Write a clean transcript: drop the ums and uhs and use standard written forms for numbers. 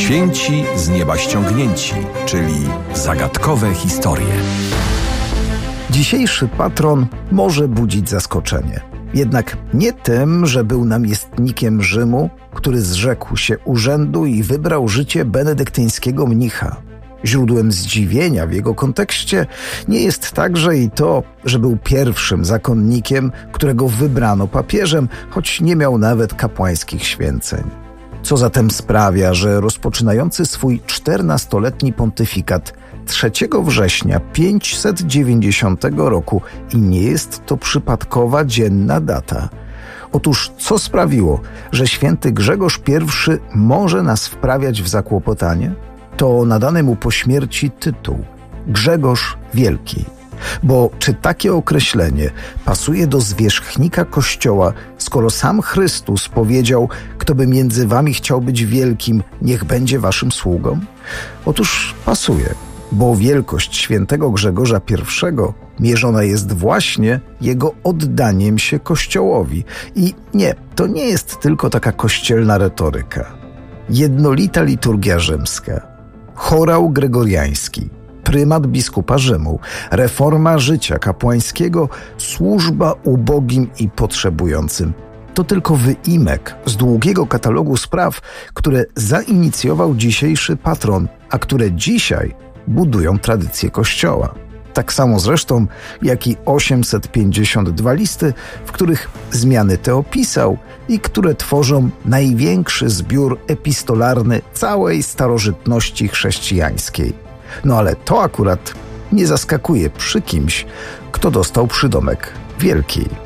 Święci z nieba ściągnięci, czyli zagadkowe historie. Dzisiejszy patron może budzić zaskoczenie. Jednak nie tym, że był namiestnikiem Rzymu, który zrzekł się urzędu i wybrał życie benedyktyńskiego mnicha. Źródłem zdziwienia w jego kontekście nie jest także i to, że był pierwszym zakonnikiem, którego wybrano papieżem, choć nie miał nawet kapłańskich święceń. Co zatem sprawia, że rozpoczynający swój 14-letni pontyfikat 3 września 590 roku i nie jest to przypadkowa dzienna data. Otóż co sprawiło, że święty Grzegorz I może nas wprawiać w zakłopotanie? To nadany mu po śmierci tytuł Grzegorz Wielki. Bo czy takie określenie pasuje do zwierzchnika Kościoła, skoro sam Chrystus powiedział: kto by między wami chciał być wielkim, niech będzie waszym sługą? Otóż pasuje, bo wielkość świętego Grzegorza I mierzona jest właśnie jego oddaniem się Kościołowi. I nie, to nie jest tylko taka kościelna retoryka. Jednolita liturgia rzymska, chorał gregoriański, prymat biskupa Rzymu, reforma życia kapłańskiego, służba ubogim i potrzebującym. To tylko wyimek z długiego katalogu spraw, które zainicjował dzisiejszy patron, a które dzisiaj budują tradycję Kościoła. Tak samo zresztą jak i 852 listy, w których zmiany te opisał i które tworzą największy zbiór epistolarny całej starożytności chrześcijańskiej. No ale to akurat nie zaskakuje przy kimś, kto dostał przydomek Wielki.